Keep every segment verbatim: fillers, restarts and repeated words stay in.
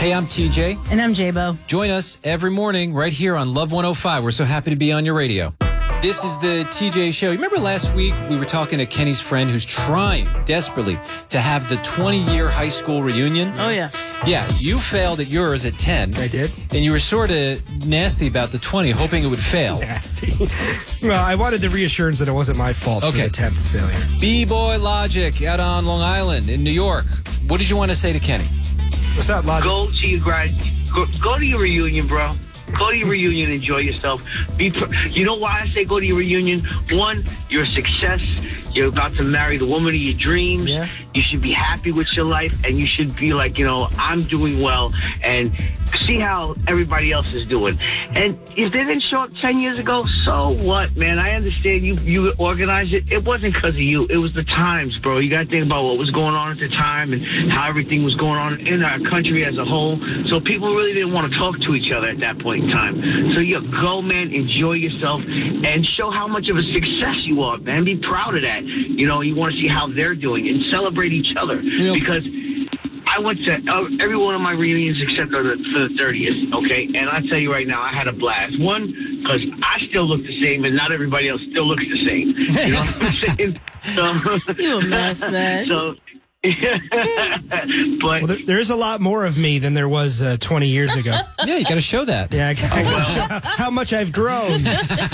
Hey, I'm T J. And I'm J-Bo. Join us every morning right here on Love one oh five. We're so happy to be on your radio. This is the T J Show. Remember last week we were talking to Kenny's friend who's trying desperately to have the twenty-year high school reunion? Oh, yeah. Yeah, you failed at yours at ten. I did. And you were sort of nasty about the twenty, hoping it would fail. Nasty. Well, I wanted the reassurance that it wasn't my fault Okay. for the tenth failure. B-Boy Logic out on Long Island in New York. What did you want to say to Kenny? What's up, Logic? Go to your grad. Go, go to your reunion, bro. Go to your reunion. Enjoy yourself. Be. Pr- you know why I say go to your reunion? One, you're a success. You're about to marry the woman of your dreams. Yeah. You should be happy with your life, and you should be like, you know, I'm doing well, and see how everybody else is doing. And if they didn't show up ten years ago, so what, man? I understand you you organized it. It wasn't because of you. It was the times, bro. You got to think about what was going on at the time and how everything was going on in our country as a whole. So people really didn't want to talk to each other at that point in time. So, yeah, go, man, enjoy yourself, and show how much of a success you are, man. Be proud of that. You know, you want to see how they're doing and celebrate each other. You know, because I went to uh, every one of my reunions except for the, for the thirtieth, okay? And I tell you right now, I had a blast. One, because I still look the same, and not everybody else still looks the same. You know what I'm saying? So, You a mess, man. So, but Well, there, there is a lot more of me than there was uh, twenty years ago. Yeah, you got to show that. Yeah, I can, I can show how much I've grown.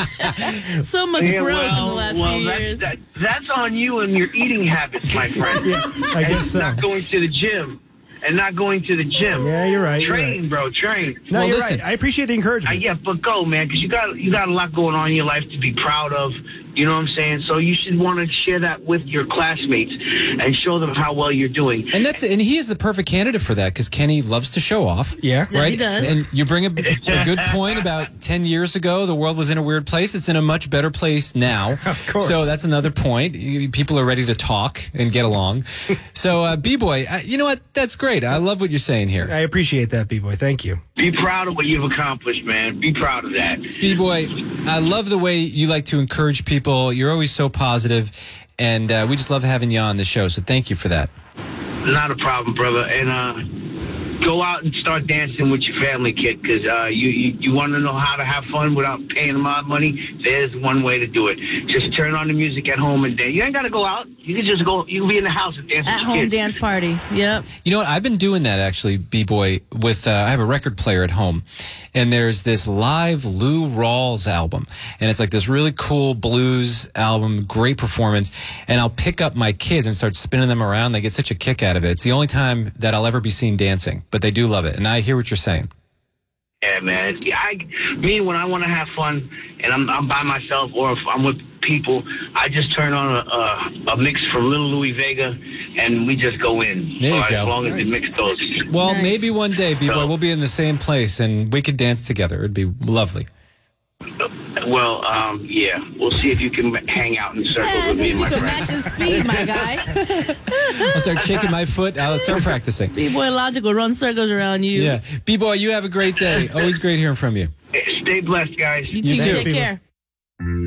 So much yeah, growth well, in the last well, few that, years. that, that's on you and your eating habits, my friend. Yeah, I and guess so. not going to the gym. And not going to the gym. Yeah, you're right. you're Train, right. bro, train. No, Well, you're listen. right. I appreciate the Uh, encouragement. yeah, but go, man, because you got you got a lot going on in your life to be proud of. You know what I'm saying? So you should want to share that with your classmates and show them how well you're doing. And that's and he is the perfect candidate for that because Kenny loves to show off. Yeah. Yeah, Right? he does. And you bring a, a good point about ten years ago, the world was in a weird place. It's in a much better place now. Of course. So that's another point. You- People are ready to talk and get along. So, uh, B-Boy, uh, you know what? That's great. I love what you're saying here. I appreciate that, B-Boy. Thank you. Be proud of what you've accomplished, man. Be proud of that. B-Boy, I love the way you like to encourage people. You're always so positive, and uh, we just love having you on the show. So thank you for that. Not a problem, brother. And uh, go out and start dancing with your family, kid, because uh, you, you, you want to know how to have fun without paying them out money. There's one way to do it. Just turn on the music at home and dance. You ain't got to go out. You can just go. You can be in the house and dance At with your home kids. dance party. Yep. You know what? I've been doing that actually, B-Boy, with, uh, I have a record player at home, and there's this live Lou Rawls album, and it's like this really cool blues album, great performance, and I'll pick up my kids and start spinning them around. They get such a kick out of it. It's the only time that I'll ever be seen dancing, but they do love it, and I hear what you're saying. Yeah, man. I, me, when I want to have fun and I'm, I'm by myself or if I'm with people, I just turn on a, a, a mix from Little Louis Vega and we just go in. There you for go. As long as Nice. the mix goes. Well, Nice. maybe one day, B-Boy, So- we'll be in the same place, and we could dance together. It'd be lovely. Well, um, yeah. We'll see if you can hang out in circles with me and You my can friends. match his speed, my guy. I'll start shaking my foot. I'll start practicing. B-Boy Logic will run circles around you. Yeah. B-Boy, you have a great day. Always great hearing from you. Stay blessed, guys. You too. You too. Take care.